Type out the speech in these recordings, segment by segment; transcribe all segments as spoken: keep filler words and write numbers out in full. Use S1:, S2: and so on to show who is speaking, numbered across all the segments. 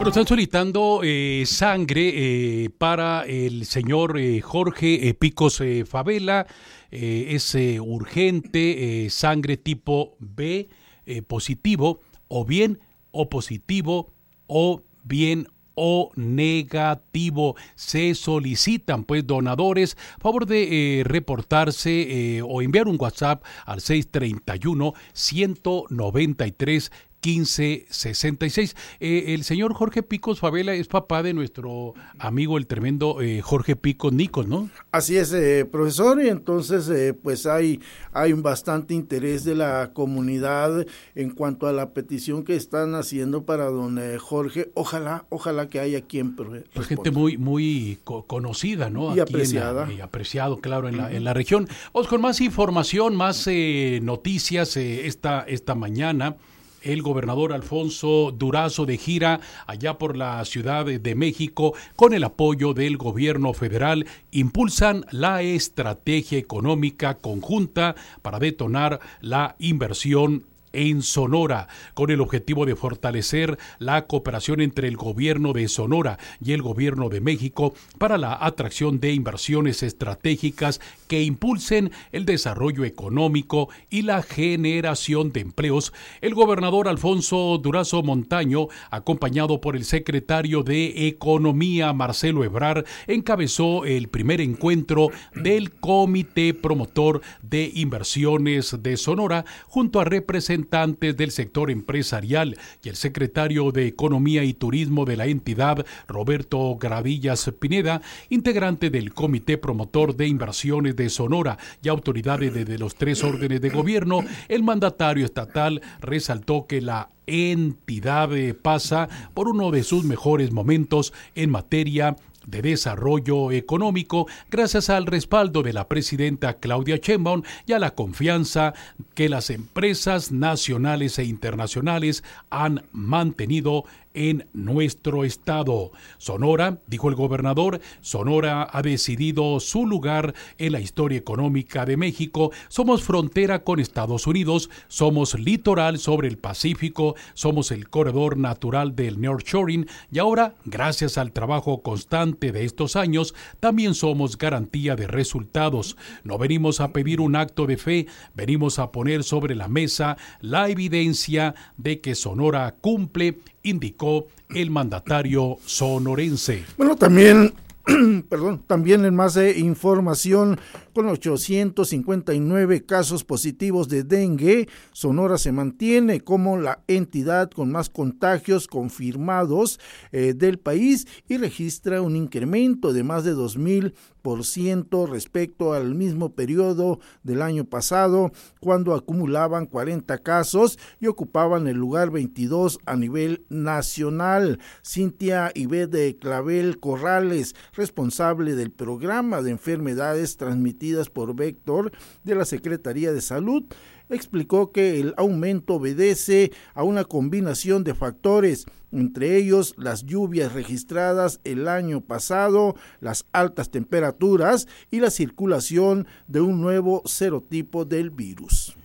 S1: Bueno, están solicitando eh, sangre eh, para el señor eh, Jorge eh, Picos eh, Favela. Eh, es eh, urgente, eh, sangre tipo B eh, positivo, o bien O positivo, o bien O negativo. Se solicitan pues donadores. Favor de eh, reportarse eh, o enviar un WhatsApp al seis treinta y uno, ciento noventa y tres, quince sesenta y seis. Eh, el señor Jorge Picos Favela es papá de nuestro amigo el tremendo eh, Jorge Picos Nicos, ¿no?
S2: Así es, eh, profesor, y entonces eh, pues hay, hay un bastante interés de la comunidad en cuanto a la petición que están haciendo para don eh, Jorge. Ojalá, ojalá que haya quien responda.
S1: Pues gente muy, muy co- conocida, ¿no?
S2: Y
S1: Aquí
S2: apreciada.
S1: En la, y apreciado, claro, en la, en la región. Vamos con más información, más eh, noticias eh, esta, esta mañana. El gobernador Alfonso Durazo de gira allá por la Ciudad de México con el apoyo del gobierno federal impulsan la estrategia económica conjunta para detonar la inversión en Sonora, con el objetivo de fortalecer la cooperación entre el gobierno de Sonora y el gobierno de México para la atracción de inversiones estratégicas que impulsen el desarrollo económico y la generación de empleos. El gobernador Alfonso Durazo Montaño, acompañado por el secretario de Economía Marcelo Ebrard, encabezó el primer encuentro del Comité Promotor de Inversiones de Sonora junto a representantes del sector empresarial y el secretario de Economía y Turismo de la entidad, Roberto Gravillas Pineda, integrante del Comité Promotor de Inversiones de Sonora y autoridades de, de los tres órdenes de gobierno. El mandatario estatal resaltó que la entidad eh, pasa por uno de sus mejores momentos en materia de desarrollo económico gracias al respaldo de la presidenta Claudia Sheinbaum y a la confianza que las empresas nacionales e internacionales han mantenido en nuestro estado. Sonora, dijo el gobernador, Sonora ha decidido su lugar en la historia económica de México. Somos frontera con Estados Unidos, somos litoral sobre el Pacífico, somos el corredor natural del nearshoring y ahora, gracias al trabajo constante de estos años, también somos garantía de resultados. No venimos a pedir un acto de fe, venimos a poner sobre la mesa la evidencia de que Sonora cumple, indicó el mandatario sonorense.
S2: Bueno, también, perdón, también en más de información, con ochocientos cincuenta y nueve casos positivos de dengue, Sonora se mantiene como la entidad con más contagios confirmados eh, del país y registra un incremento de más de dos mil por ciento respecto al mismo periodo del año pasado, cuando acumulaban cuarenta casos y ocupaban el lugar veintidós a nivel nacional. Cintia Ivette Clavel Corrales, responsable del programa de enfermedades transmitidas por vector de la Secretaría de Salud, explicó que el aumento obedece a una combinación de factores, entre ellos las lluvias registradas el año pasado, las altas temperaturas y la circulación de un nuevo serotipo del virus.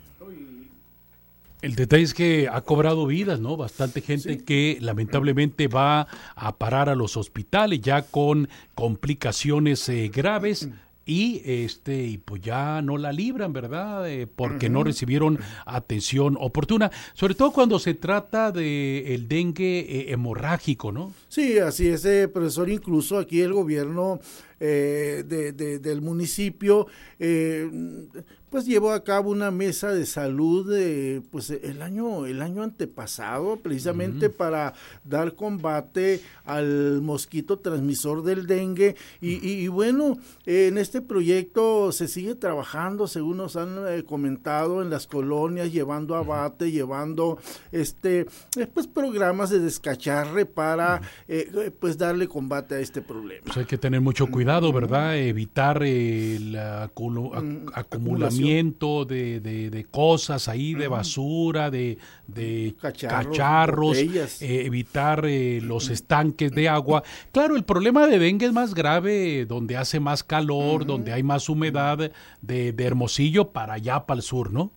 S1: El detalle es que ha cobrado vidas, ¿no? Bastante gente sí. que lamentablemente va a parar a los hospitales ya con complicaciones eh, graves. Y este y pues ya no la libran, ¿verdad? Eh, porque uh-huh. no recibieron atención oportuna, sobre todo cuando se trata de el dengue eh, hemorrágico, ¿no?
S2: Sí, así es, eh, profesor. Incluso aquí el gobierno eh, de, de, del municipio eh, pues llevó a cabo una mesa de salud eh, pues el año el año antepasado, precisamente uh-huh. para dar combate al mosquito transmisor del dengue y, y, y bueno, eh, en este proyecto se sigue trabajando, según nos han eh, comentado, en las colonias, llevando abate, llevando este eh, pues programas de descacharre para eh, pues darle combate a este problema.
S1: Pues hay que tener mucho cuidado, ¿verdad? Evitar el aculo, ac- acumulamiento de, de, de cosas ahí, de basura, de, de cacharros, cacharros eh, evitar eh, los estanques de agua. Claro, el problema de dengue es más grave donde hace más calor, uh-huh. donde hay más humedad, de, de Hermosillo para allá, para el sur, ¿no?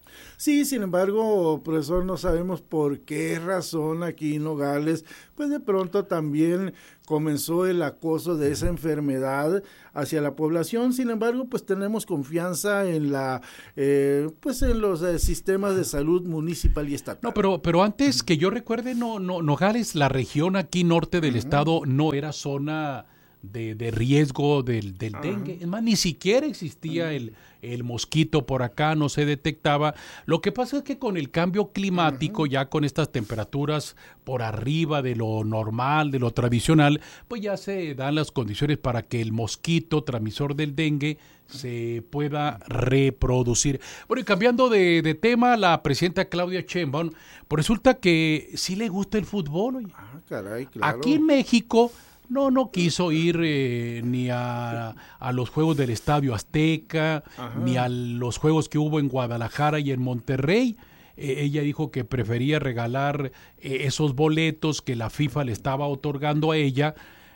S2: Sí, sin embargo, profesor, no sabemos por qué razón aquí en Nogales, pues de pronto también comenzó el acoso de esa enfermedad hacia la población. Sin embargo, pues tenemos confianza en la, eh, pues en los eh, sistemas de salud municipal y estatal.
S1: No, pero, pero antes que yo recuerde, no, no, Nogales, la región aquí norte del uh-huh. estado, no era zona de, de riesgo del, del uh-huh. dengue. Es más, ni siquiera existía uh-huh. el, el mosquito por acá, no se detectaba. Lo que pasa es que con el cambio climático, uh-huh. ya con estas temperaturas por arriba de lo normal, de lo tradicional, pues ya se dan las condiciones para que el mosquito transmisor del dengue se pueda reproducir. Bueno, y cambiando de, de tema, la presidenta Claudia Sheinbaum, pues resulta que sí le gusta el fútbol. Oye.
S2: Ah, caray, claro.
S1: Aquí en México no, no quiso ir eh, ni a, a los juegos del Estadio Azteca, ajá. ni a los juegos que hubo en Guadalajara y en Monterrey. Eh, ella dijo que prefería regalar eh, esos boletos que la FIFA le estaba otorgando a ella,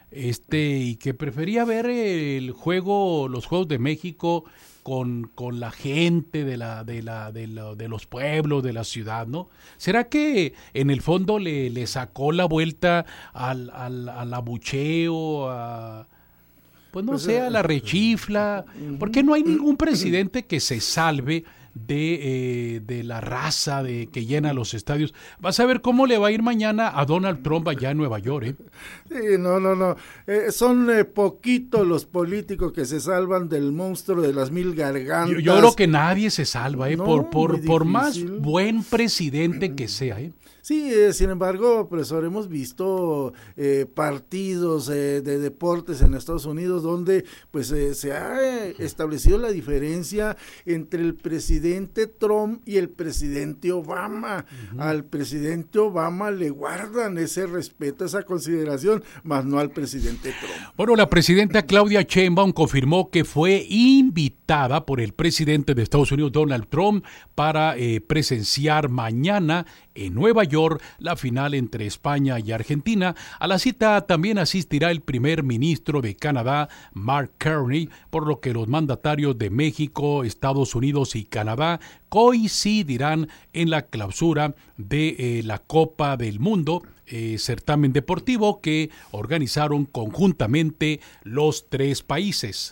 S1: este y que prefería ver el juego, los Juegos de México con, con la gente de la, de la, de la, de los pueblos, de la ciudad, ¿no? ¿Será que en el fondo le, le sacó la vuelta al, al, al abucheo, a, pues no pues, sé, a la rechifla? Porque no hay ningún presidente que se salve de, eh, de la raza de que llena los estadios. Vas a ver cómo le va a ir mañana a Donald Trump allá en Nueva York, ¿eh?
S2: Sí, no, no, no. Eh, son eh, poquitos los políticos que se salvan del monstruo de las mil gargantas.
S1: Yo, yo creo que nadie se salva, ¿eh? No, por, por, por más buen presidente que sea, ¿eh?
S2: Sí, eh, sin embargo, profesor, hemos visto eh, partidos eh, de deportes en Estados Unidos donde pues eh, se ha establecido la diferencia entre el presidente Trump y el presidente Obama. Uh-huh. Al presidente Obama le guardan ese respeto, esa consideración, más no al presidente Trump.
S1: Bueno, la presidenta Claudia Sheinbaum confirmó que fue invitada por el presidente de Estados Unidos, Donald Trump, para eh, presenciar mañana en Nueva York la final entre España y Argentina. A la cita también asistirá el primer ministro de Canadá, Mark Carney, por lo que los mandatarios de México, Estados Unidos y Canadá coincidirán en la clausura de eh, la Copa del Mundo, eh, certamen deportivo que organizaron conjuntamente los tres países.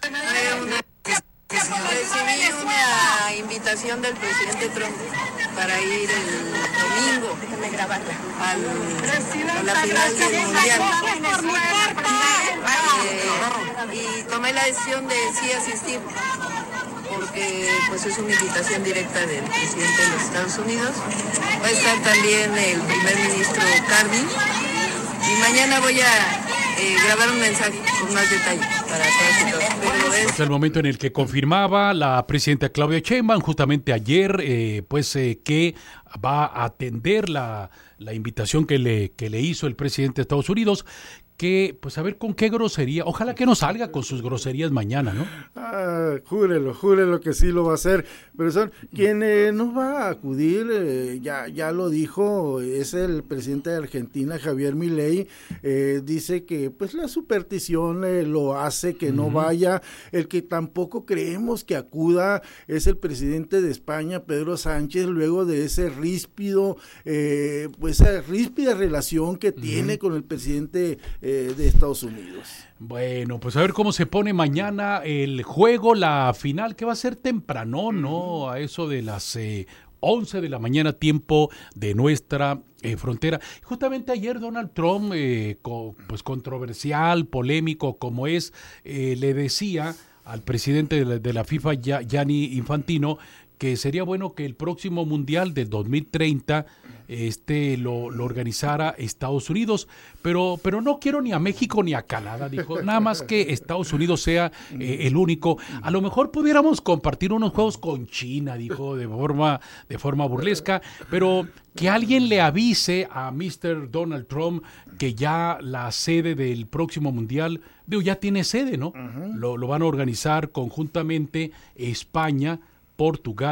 S3: Recibí una invitación del presidente Trump para ir el domingo al, a la final del Mundial. Eh, y tomé la decisión de sí asistir, porque pues es una invitación directa del presidente de los Estados Unidos. Va a estar también el primer ministro Carney, y mañana voy a Eh, grabar un mensaje con más detalle para todos y todos. Pero es...
S1: es el momento en el que confirmaba la presidenta Claudia Sheinbaum justamente ayer, eh, pues eh, que va a atender la, la invitación que le, que le hizo el presidente de Estados Unidos, que, pues a ver con qué grosería, ojalá que no salga con sus groserías mañana, ¿no?
S2: Ah, júrelo, júrelo que sí lo va a hacer, pero son quien eh, no va a acudir, eh, ya, ya lo dijo, es el presidente de Argentina, Javier Milei, eh, dice que pues la superstición eh, lo hace que no uh-huh. vaya, el que tampoco creemos que acuda es el presidente de España, Pedro Sánchez, luego de ese ríspido, eh, pues esa ríspida relación que uh-huh. tiene con el presidente Eh, de Estados Unidos.
S1: Bueno, pues a ver cómo se pone mañana el juego, la final, que va a ser temprano, ¿no? A eso de las eh, once de la mañana, tiempo de nuestra eh, frontera. Justamente ayer Donald Trump, eh, co, pues controversial, polémico como es, eh, le decía al presidente de la, de la FIFA, Gianni Infantino, que sería bueno que el próximo Mundial del dos mil treinta este lo, lo organizara Estados Unidos, pero pero no quiero ni a México ni a Canadá, dijo, nada más que Estados Unidos sea eh, el único. A lo mejor pudiéramos compartir unos juegos con China, dijo de forma de forma burlesca, pero que alguien le avise a mister Donald Trump que ya la sede del próximo Mundial, digo, ya tiene sede, ¿no? Uh-huh. Lo, lo van a organizar conjuntamente España, Portugal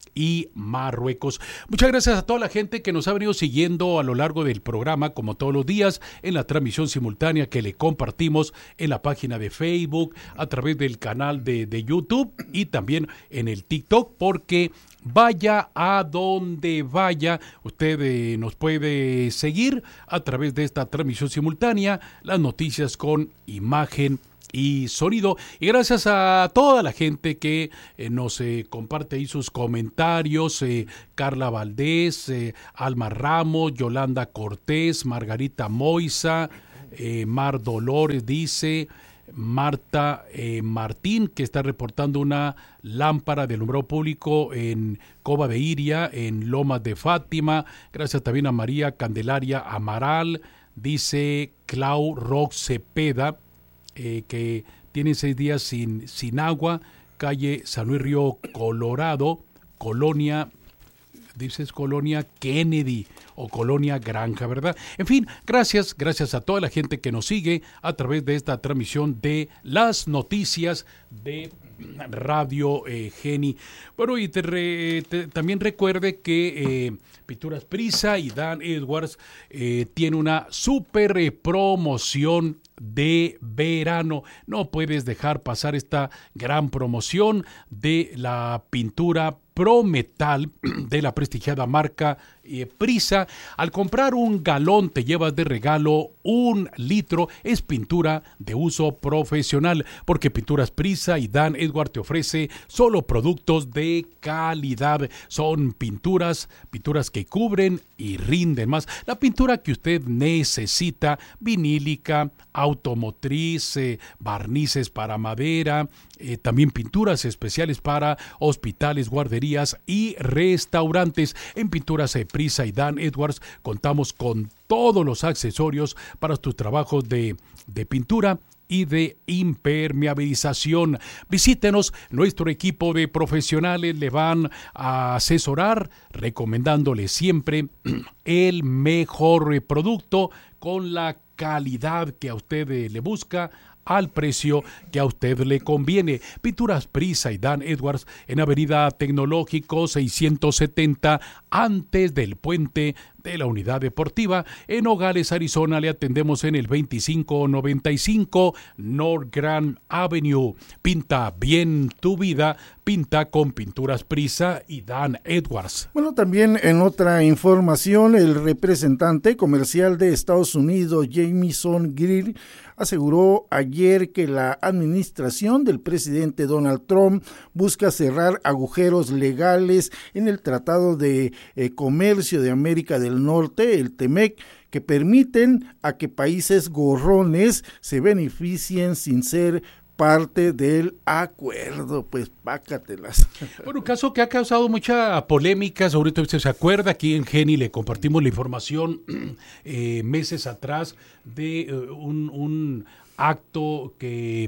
S1: y Marruecos. Muchas gracias a toda la gente que nos ha venido siguiendo a lo largo del programa, como todos los días, en la transmisión simultánea que le compartimos en la página de Facebook, a través del canal de, de YouTube y también en el TikTok, porque vaya a donde vaya, usted eh, nos puede seguir a través de esta transmisión simultánea, las noticias con imagen y sonido. Y gracias a toda la gente que eh, nos eh, comparte ahí sus comentarios, eh, Carla Valdés, eh, Alma Ramos, Yolanda Cortés, Margarita Moisa, eh, Mar Dolores dice, Marta eh, Martín, que está reportando una lámpara de alumbrado público en Cova de Iria, en Lomas de Fátima. Gracias también a María Candelaria Amaral, dice Clau Rox Cepeda, Eh, que tiene seis días sin, sin agua, calle San Luis Río Colorado, colonia, dices colonia Kennedy o colonia Granja, ¿verdad? En fin, gracias, gracias a toda la gente que nos sigue a través de esta transmisión de las noticias de Radio eh, Geni. Bueno, y te re, te, también recuerde que eh, Pinturas Prisa y Dan Edwards eh, tiene una super eh, promoción de verano. No puedes dejar pasar esta gran promoción de la pintura Prometal de la prestigiada marca eh, Prisa. Al comprar un galón te llevas de regalo un litro. Es pintura de uso profesional, porque Pinturas Prisa y Dan Edward te ofrece solo productos de calidad. Son pinturas, pinturas que cubren y rinden más. La pintura que usted necesita: vinílica, automotriz, eh, barnices para madera, eh, también pinturas especiales para hospitales, guarderías y restaurantes. En Pinturas eh, Prisa y Dan Edwards contamos con todos los accesorios para tus trabajos de, de pintura y de impermeabilización. Visítenos, nuestro equipo de profesionales le van a asesorar, recomendándole siempre el mejor producto con la calidad que a usted le busca, al precio que a usted le conviene. Pinturas Prisa y Dan Edwards en Avenida Tecnológico seiscientos setenta, antes del puente de la Unidad Deportiva. En Nogales, Arizona, le atendemos en el veinticinco noventa y cinco North Grand Avenue. Pinta bien tu vida, pinta con Pinturas Prisa y Dan Edwards.
S2: Bueno, también en otra información, el representante comercial de Estados Unidos, Jamieson Greer, aseguró ayer que la administración del presidente Donald Trump busca cerrar agujeros legales en el Tratado de eh, Comercio de América del Norte, el TEMEC, que permiten a que países gorrones se beneficien sin ser parte del acuerdo. Pues pácatelas.
S1: Bueno, caso que ha causado mucha polémica, sobre todo usted se acuerda, aquí en Geni le compartimos la información eh, meses atrás de uh, un, un acto que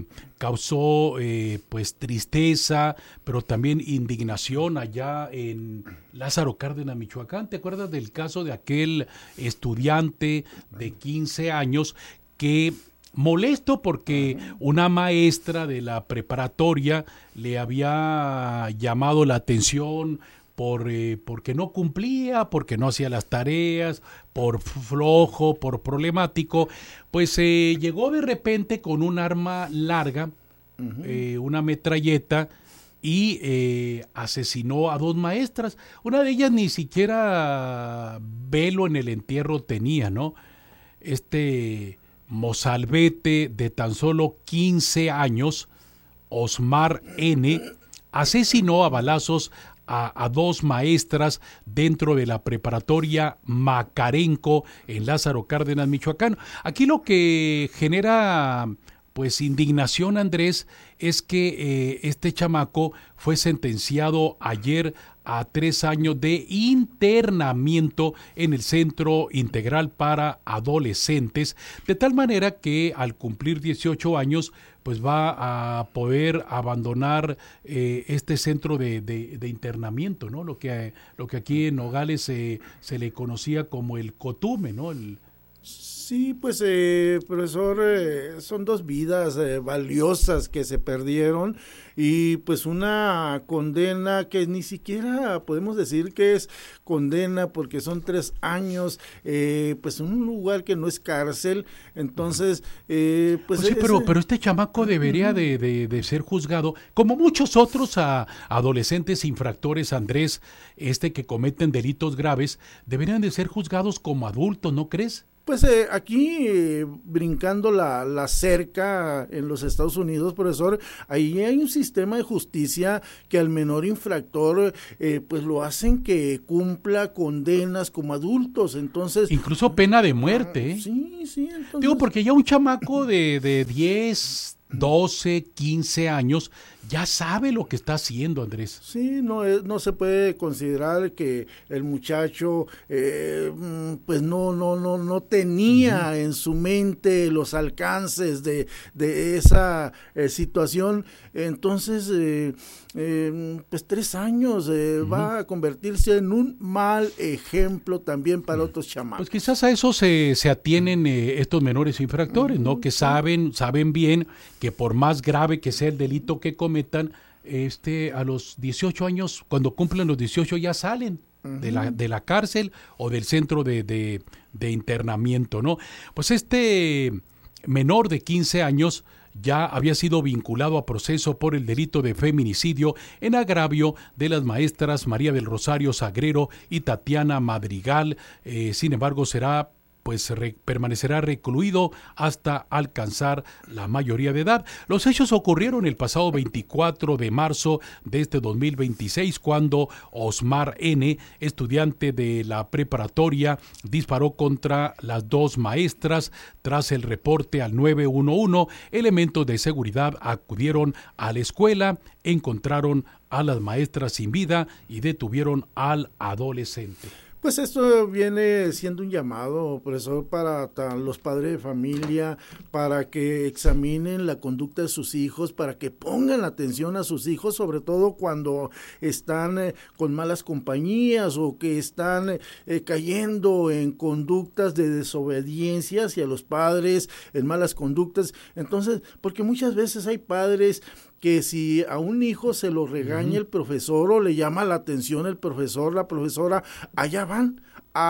S1: causó eh, pues tristeza, pero también indignación allá en Lázaro Cárdenas, Michoacán. ¿Te acuerdas del caso de aquel estudiante de quince años que, molesto porque una maestra de la preparatoria le había llamado la atención por eh, porque no cumplía, porque no hacía las tareas, por flojo, por problemático, pues eh, llegó de repente con un arma larga, uh-huh. eh, una metralleta, y eh, asesinó a dos maestras. Una de ellas ni siquiera velo en el entierro tenía, ¿no? Este mozalbete de tan solo quince años, Osmar N., asesinó a balazos a, a dos maestras dentro de la preparatoria Macarenco en Lázaro Cárdenas, Michoacán. Aquí lo que genera pues indignación, Andrés, es que eh, este chamaco fue sentenciado ayer a tres años de internamiento en el Centro Integral para Adolescentes, de tal manera que al cumplir dieciocho años, pues va a poder abandonar eh, este centro de, de, de internamiento, ¿no? Lo que, lo que aquí en Nogales eh, se le conocía como el Cotume, ¿no? El,
S2: Sí, pues, eh, profesor, eh, son dos vidas eh, valiosas que se perdieron y pues una condena que ni siquiera podemos decir que es condena porque son tres años, eh, pues en un lugar que no es cárcel, entonces, eh, pues...
S1: pues sí,
S2: es,
S1: pero, pero este chamaco debería de, de, de ser juzgado, como muchos otros a, adolescentes infractores, Andrés, este que cometen delitos graves, deberían de ser juzgados como adultos, ¿no crees?
S2: Pues eh, aquí, eh, brincando la, la cerca en los Estados Unidos, profesor, ahí hay un sistema de justicia que al menor infractor, eh, pues lo hacen que cumpla condenas como adultos, entonces...
S1: Incluso pena de muerte, ¿eh?
S2: Sí, sí, entonces...
S1: Digo, porque ya un chamaco de, de diez, doce, quince años ya sabe lo que está haciendo, Andrés.
S2: Sí, no es, no se puede considerar que el muchacho eh, pues no no no no tenía uh-huh. en su mente los alcances de, de esa eh, situación, entonces eh, eh, pues tres años eh, uh-huh. va a convertirse en un mal ejemplo también para uh-huh. otros chamacos.
S1: Pues quizás a eso se, se atienen eh, estos menores infractores, uh-huh. ¿no? Que saben, saben bien que por más grave que sea el delito que cometen, metan este a los dieciocho años, cuando cumplen los dieciocho ya salen uh-huh. de la de la cárcel o del centro de, de, de internamiento, ¿no? Pues este menor de quince años ya había sido vinculado a proceso por el delito de feminicidio en agravio de las maestras María del Rosario Sagrero y Tatiana Madrigal. Eh, sin embargo, será pues re, permanecerá recluido hasta alcanzar la mayoría de edad. Los hechos ocurrieron el pasado veinticuatro de marzo de este dos mil veintiséis, cuando Osmar N., estudiante de la preparatoria, disparó contra las dos maestras. Tras el reporte al nueve uno uno, elementos de seguridad acudieron a la escuela, encontraron a las maestras sin vida y detuvieron al adolescente.
S2: Pues esto viene siendo un llamado, profesor, para los padres de familia, para que examinen la conducta de sus hijos, para que pongan atención a sus hijos, sobre todo cuando están eh, con malas compañías o que están eh, cayendo en conductas de desobediencia hacia los padres, en malas conductas. Entonces, porque muchas veces hay padres que si a un hijo se lo regaña uh-huh. el profesor o le llama la atención el profesor, la profesora, allá van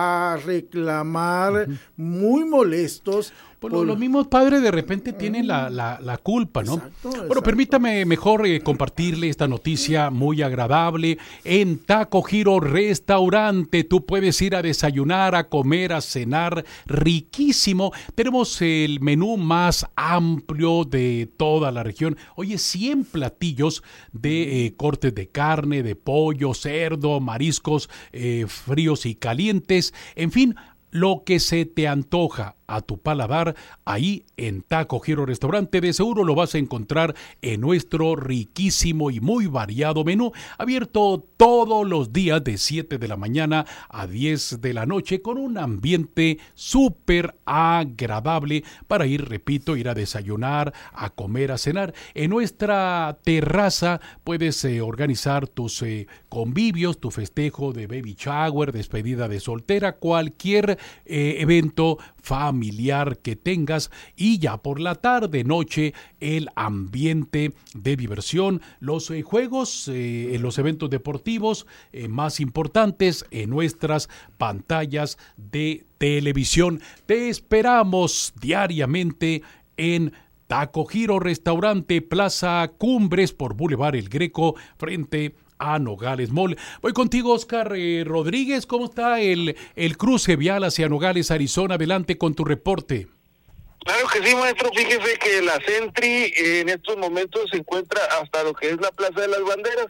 S2: a reclamar uh-huh. muy molestos.
S1: Pues por... los mismos padres de repente tienen la, la, la culpa, ¿no? Exacto, exacto. Bueno, permítame mejor eh, compartirle esta noticia muy agradable. En Taco Giro Restaurante tú puedes ir a desayunar, a comer, a cenar riquísimo. Tenemos el menú más amplio de toda la región. Oye, cien platillos de eh, cortes de carne, de pollo, cerdo, mariscos eh, fríos y calientes. En fin, lo que se te antoja a tu paladar, ahí en Taco Giro Restaurante, de seguro lo vas a encontrar en nuestro riquísimo y muy variado menú, abierto todos los días de siete de la mañana a diez de la noche, con un ambiente súper agradable para ir, repito, ir a desayunar, a comer, a cenar. En nuestra terraza puedes eh, organizar tus eh, convivios, tu festejo de baby shower, despedida de soltera, cualquier eh, evento familiar que tengas, y ya por la tarde, noche, el ambiente de diversión, los eh, juegos, eh, en los eventos deportivos eh, más importantes en nuestras pantallas de televisión. Te esperamos diariamente en Taco Giro Restaurante, Plaza Cumbres, por Boulevard El Greco, frente a Nogales Mall. Voy contigo, Oscar eh, Rodríguez. ¿Cómo está el, el cruce vial hacia Nogales, Arizona? Adelante con tu reporte.
S4: Claro que sí, maestro. Fíjese que la Sentry eh, en estos momentos se encuentra hasta lo que es la Plaza de las Banderas.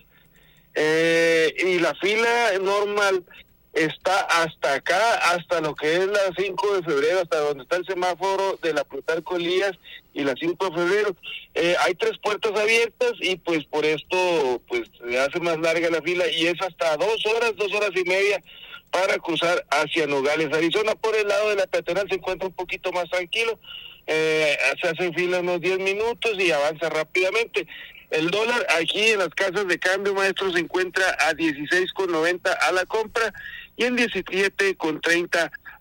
S4: Eh, y la fila normal está hasta acá, hasta lo que es la cinco de febrero, hasta donde está el semáforo de la Plutarco Elías y la cinco de febrero. Eh, hay tres puertas abiertas y pues por esto pues se hace más larga la fila y es hasta dos horas, dos horas y media para cruzar hacia Nogales, Arizona. Por el lado de la peatonal se encuentra un poquito más tranquilo, eh, se hace fila unos diez minutos y avanza rápidamente. El dólar aquí en las casas de cambio, maestro, se encuentra a dieciséis con noventa a la compra y en diecisiete con treinta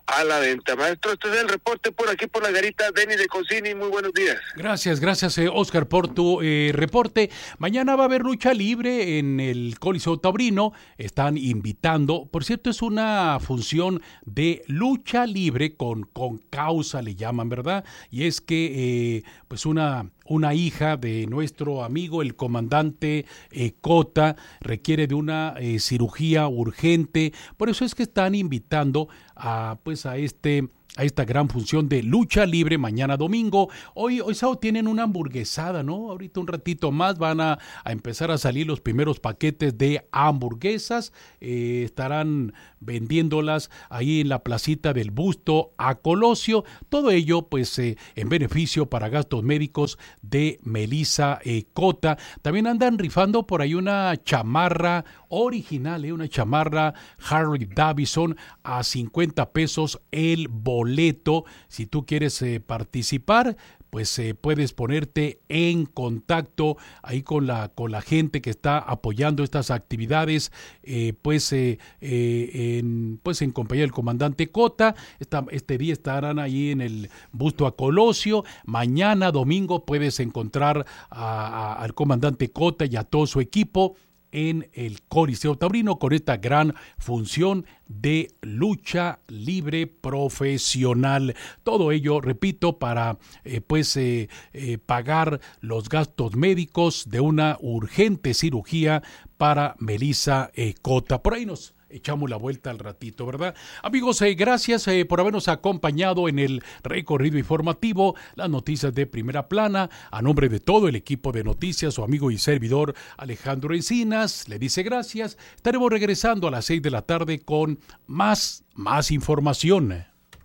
S4: a la venta. Maestro, este es el reporte por aquí por la garita Denis de Cocini. Muy buenos días.
S1: Gracias, gracias eh, Oscar por tu eh, reporte. Mañana va a haber lucha libre en el Coliseo Taurino. Están invitando, por cierto, es una función de lucha libre con, con causa, le llaman, ¿verdad? Y es que eh, pues una... Una hija de nuestro amigo, el comandante eh, Cota, requiere de una eh, cirugía urgente. Por eso es que están invitando a, pues, a este... a esta gran función de lucha libre mañana domingo. Hoy, hoy sábado tienen una hamburguesada, ¿no? Ahorita un ratito más van a, a empezar a salir los primeros paquetes de hamburguesas. Eh, estarán vendiéndolas ahí en la placita del Busto a Colosio. Todo ello, pues, eh, en beneficio para gastos médicos de Melissa eh, Cota. También andan rifando por ahí una chamarra original, ¿eh? Una chamarra Harley Davidson a cincuenta pesos el boleto. Si tú quieres eh, participar, pues eh, puedes ponerte en contacto ahí con la con la gente que está apoyando estas actividades, eh, pues eh, eh, en pues en compañía del comandante Cota. Esta, este día estarán ahí en el Busto a Colosio. Mañana domingo puedes encontrar a, a, al comandante Cota y a todo su equipo en el Coliseo Taurino con esta gran función de lucha libre profesional. Todo ello, repito, para eh, pues eh, eh, pagar los gastos médicos de una urgente cirugía para Melissa eh, Cota. Por ahí nos echamos la vuelta al ratito, ¿verdad? Amigos, eh, gracias eh, por habernos acompañado en el recorrido informativo, las noticias de primera plana. A nombre de todo el equipo de noticias, su amigo y servidor Alejandro Encinas le dice gracias. Estaremos regresando a las seis de la tarde con más, más información.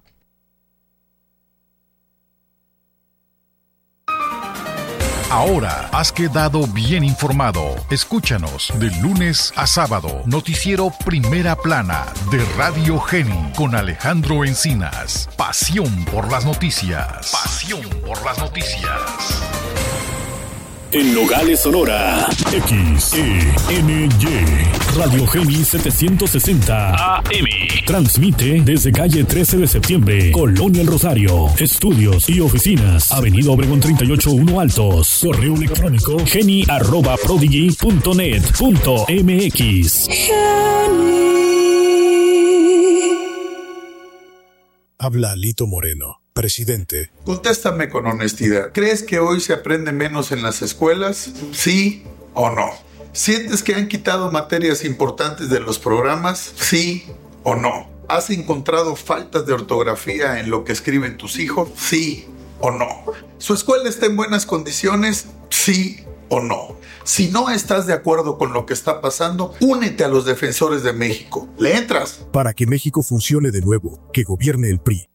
S5: Ahora has quedado bien informado. Escúchanos de lunes a sábado. Noticiero Primera Plana de Radio Geni con Alejandro Encinas. Pasión por las noticias. Pasión por las noticias.
S6: En Nogales, Sonora, X E N Y, Radio Geni setecientos sesenta A M. Transmite desde calle trece de septiembre, Colonia El Rosario. Estudios y oficinas, Avenida Obregón treinta y ocho uno Altos. Correo electrónico geni arroba prodigy punto net punto m x.
S7: Habla Lito Moreno, presidente.
S8: Contéstame con honestidad. ¿Crees que hoy se aprende menos en las escuelas? ¿Sí o no? ¿Sientes que han quitado materias importantes de los programas? ¿Sí o no? ¿Has encontrado faltas de ortografía en lo que escriben tus hijos? ¿Sí o no? ¿Su escuela está en buenas condiciones? ¿Sí o no? Si no estás de acuerdo con lo que está pasando, únete a los defensores de México. ¿Le entras?
S7: Para que México funcione de nuevo, que gobierne el P R I.